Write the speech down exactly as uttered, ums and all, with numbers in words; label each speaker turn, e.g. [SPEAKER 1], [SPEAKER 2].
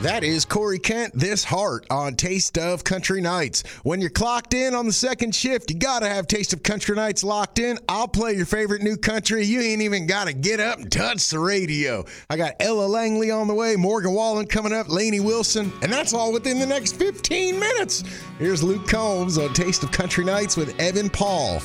[SPEAKER 1] That is Corey Kent, This Heart on Taste of Country Nights. When you're clocked in on the second shift, you got to have Taste of Country Nights locked in. I'll play your favorite new country. You ain't even got to get up and touch the radio. I got Ella Langley on the way, Morgan Wallen coming up, Lainey Wilson, and that's all within the next fifteen minutes. Here's Luke Combs on Taste of Country Nights with Evan Paul.